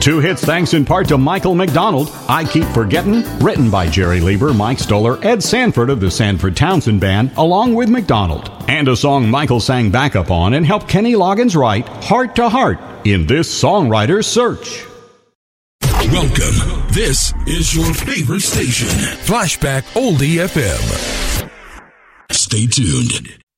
Two hits thanks in part to Michael McDonald. I Keep Forgetting, written by Jerry Lieber, Mike Stoller, Ed Sanford of the Sanford Townsend Band, along with McDonald. And a song Michael sang backup on and helped Kenny Loggins write, Heart to Heart, in this songwriter's search. Welcome. This is your favorite station, Flashback Oldie FM. Stay tuned.